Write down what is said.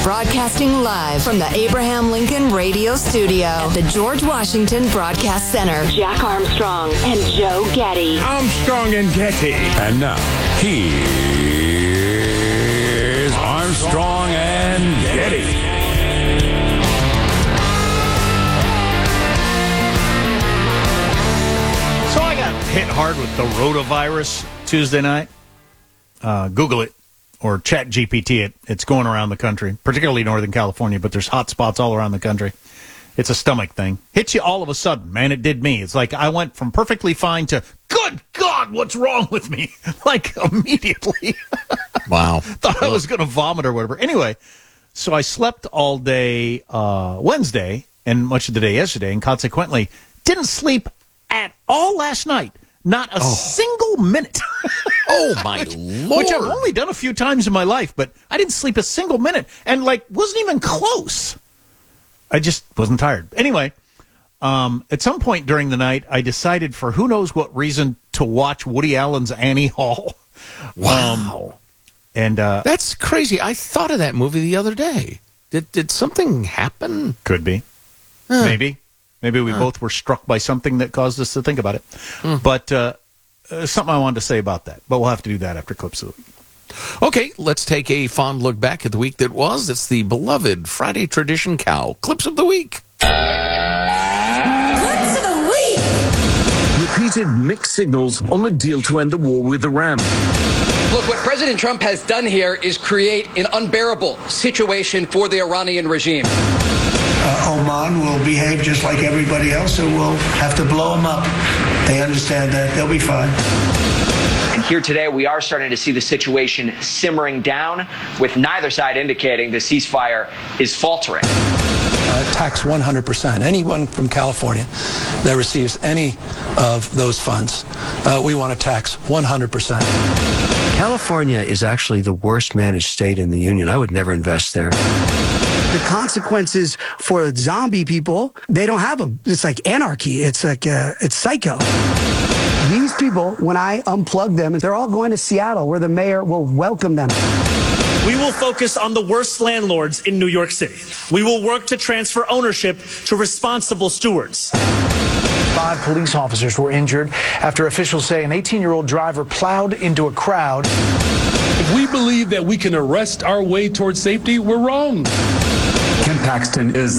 Broadcasting live from the Abraham Lincoln Radio Studio at the George Washington Broadcast Center. Jack Armstrong and Joe Getty. Armstrong and Getty. And now, here's Armstrong and Getty. So I got hit hard with the rotavirus Tuesday night. Google it or chat GPT it. It's going around the country, particularly Northern California, but there's hot spots all around the country. It's a stomach thing. Hits you all of a sudden, man. It did me. It's like I went from perfectly fine to, good God, what's wrong with me? Like immediately. Wow. Thought I was going to vomit or whatever. Anyway, so I slept all day Wednesday and much of the day yesterday, and consequently didn't sleep at all last night. Not a single minute. Oh, my Lord. Which I've only done a few times in my life, but I didn't sleep a single minute. And, wasn't even close. I just wasn't tired. Anyway, at some point during the night, I decided for who knows what reason to watch Woody Allen's Annie Hall. Wow. That's crazy. I thought of that movie the other day. Did something happen? Could be. Maybe. Maybe we both were struck by something that caused us to think about it. But something I wanted to say about that. But we'll have to do that after Clips of the Week. Okay, let's take a fond look back at the week that was. It's the beloved Friday tradition cow. Clips of the Week. Clips of the Week. Repeated mixed signals on a deal to end the war with Iran. Look, what President Trump has done here is create an unbearable situation for the Iranian regime. Oman will behave just like everybody else, and we'll have to blow them up. They understand that. They'll be fine. And here today, we are starting to see the situation simmering down, with neither side indicating the ceasefire is faltering. Tax 100%. Anyone from California that receives any of those funds, we want to tax 100%. California is actually the worst managed state in the union. I would never invest there. The consequences for zombie people, they don't have them. It's like anarchy. It's like, it's psycho. These people, when I unplug them, they're all going to Seattle where the mayor will welcome them. We will focus on the worst landlords in New York City. We will work to transfer ownership to responsible stewards. 5 police officers were injured after officials say an 18-year-old driver plowed into a crowd. If we believe that we can arrest our way towards safety, we're wrong. Ken Paxton is